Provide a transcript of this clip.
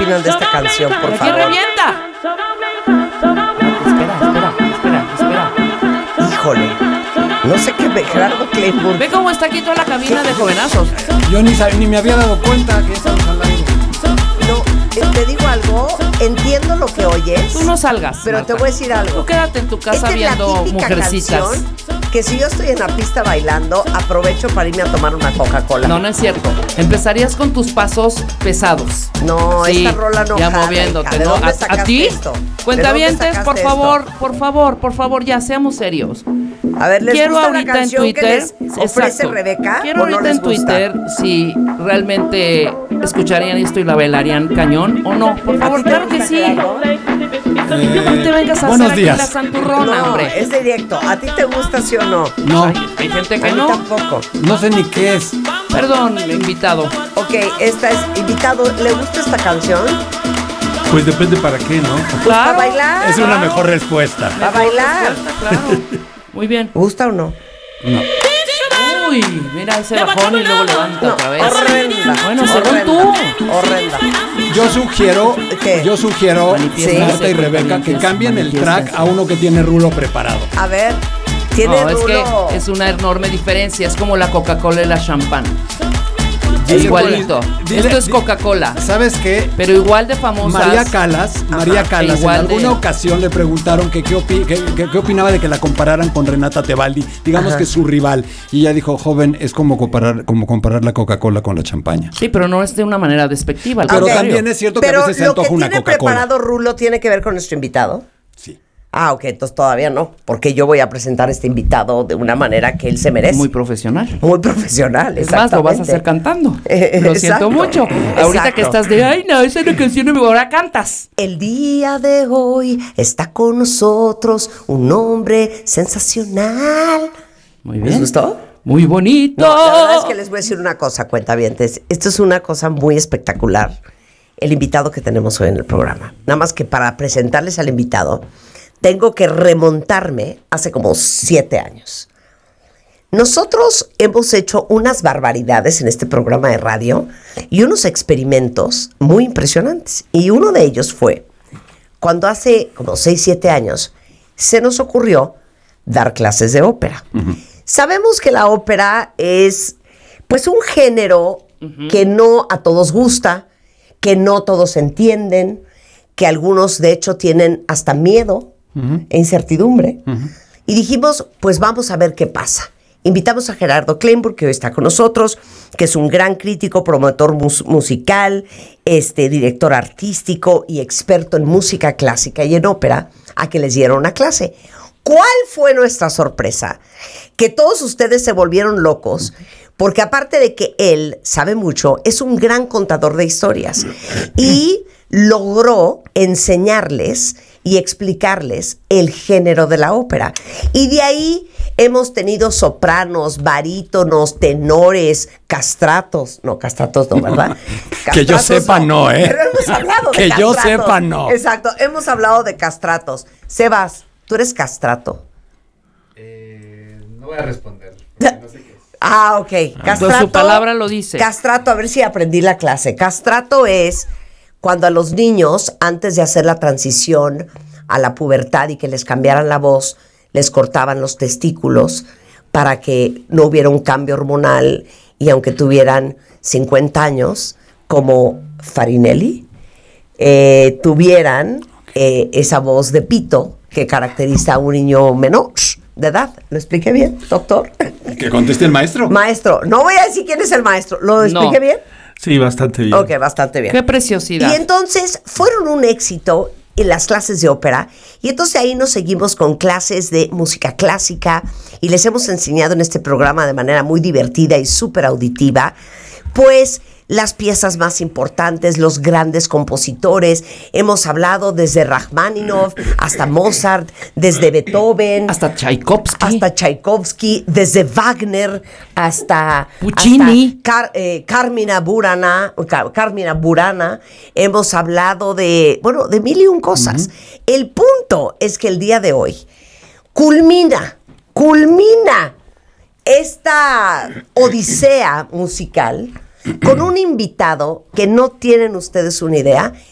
opinan de esta canción, por ¡Aquí favor? revienta! Espera. Híjole, no sé qué ve Gerardo Claymore. Ve cómo está aquí toda la cabina de jovenazos. Yo ni me había dado cuenta que estamos al aire. No, te digo algo, entiendo lo que oyes. Tú no salgas, pero Marta. te voy a decir algo. Tú quédate en tu casa Esta es la viendo típica Mujercitas. canción que si yo estoy en la pista bailando, aprovecho para irme a tomar una Coca-Cola. No es cierto. Empezarías con tus pasos pesados. No, Sí, esta rola no ya jala, moviéndote, hija. ¿De ¿no? dónde ¿A sacaste ti? esto? ¿De Cuentavientes, dónde por sacaste favor, ya seamos serios. A ver, ¿les Quiero gusta la ahorita en canción Twitter, que les ofrece exacto. Rebeca? Quiero ¿o no ahorita les en gusta? Twitter si realmente escucharían esto y la bailarían cañón o no. Por favor, ¿A ti te claro que gusta, sí. Gerardo? No te vengas a buenos hacer aquí días. la santurrona, No, hombre. es directo. ¿A ti te gusta, sí o no? No, Hay gente A que mí no. tampoco. no sé ni qué es. Perdón, invitado. Ok, esta es invitado. ¿Le gusta esta canción? Pues depende para qué, ¿no? Para bailar. Es una mejor respuesta. Para bailar. Claro. Muy bien. ¿Gusta o no? No. Uy, mira ese bajón y luego levanta otra vez. Horrenda. Bueno, según tú. Horrenda. ¿Qué? Yo sugiero, Manifiéstate, Marta y Rebeca, que cambien el track manifiéstate. a uno que tiene rulo preparado. A ver, tiene No, es rulo. que es una enorme diferencia. Es como la Coca-Cola y la champán. Dile, Igualito. dile, Esto es dile. Coca-Cola. ¿Sabes qué? Pero igual de famosas. María Calas, en igual alguna de- ocasión le preguntaron que qué opinaba de que la compararan con Renata Tebaldi, digamos Ajá. que es su rival, y ella dijo, joven, es como comparar la Coca-Cola con la champaña. Sí, pero no es de una manera despectiva. al Pero contrario. también es cierto que Pero a veces se lo que antoja una tiene Coca-Cola. preparado Rulo tiene que ver con nuestro invitado. Sí. Ah, ok, entonces todavía no, porque yo voy a presentar a este invitado de una manera que él se merece. Muy profesional. Muy profesional, Es más, lo vas a hacer cantando. Lo Exacto. siento mucho. Ahorita que Exacto. estás de, ay, no, esa es la canción, ahora cantas. El día de hoy está con nosotros un hombre sensacional. Muy ¿Les bien. gustó? Muy bonito. No, la verdad es que les voy a decir una cosa, cuentavientes. Esto es una cosa muy espectacular, el invitado que tenemos hoy en el programa. Nada más que para presentarles al invitado, tengo que remontarme hace como 7 años. Nosotros hemos hecho unas barbaridades en este programa de radio y unos experimentos muy impresionantes. Y uno de ellos fue cuando hace como 6, 7 años se nos ocurrió dar clases de ópera. Sabemos que la ópera es pues un género que no a todos gusta, que no todos entienden, que algunos de hecho tienen hasta miedo e incertidumbre. Y dijimos, pues vamos a ver qué pasa. Invitamos a Gerardo Claymore, que hoy está con nosotros, que es un gran crítico, promotor musical, director artístico y experto en música clásica y en ópera, a que les diera una clase. ¿Cuál fue nuestra sorpresa? Que todos ustedes se volvieron locos, porque aparte de que él sabe mucho, es un gran contador de historias y logró enseñarles y explicarles el género de la ópera. Y de ahí hemos tenido sopranos, barítonos, tenores, castratos. No, castratos no, ¿verdad? Que yo Castratos sepa no, ¿eh? Pero hemos hablado de Que yo castratos. sepa no. Exacto, hemos hablado de castratos. Sebas, ¿tú eres castrato? No voy a responder. Porque no sé qué es. Ah, ok. Castrato. Pues su palabra lo dice. Castrato, a ver si aprendí la clase. Castrato es cuando a los niños, antes de hacer la transición a la pubertad y que les cambiaran la voz, les cortaban los testículos para que no hubiera un cambio hormonal y aunque tuvieran 50 años, como Farinelli, tuvieran esa voz de pito que caracteriza a un niño menor de edad. ¿Lo expliqué bien, doctor? Que conteste el maestro. Maestro, no voy a decir quién es el maestro. ¿Lo expliqué bien? Sí, bastante bien. Ok, bastante bien. Qué preciosidad. Y entonces fueron un éxito en las clases de ópera y entonces ahí nos seguimos con clases de música clásica y les hemos enseñado en este programa de manera muy divertida y súper auditiva, pues las piezas más importantes, los grandes compositores. Hemos hablado desde Rachmaninoff hasta Mozart, desde Beethoven, Hasta Tchaikovsky. desde Wagner hasta Puccini. hasta Carmina Burana. Hemos hablado de mil y un cosas. El punto es que el día de hoy culmina esta odisea musical con un invitado que no tienen ustedes una idea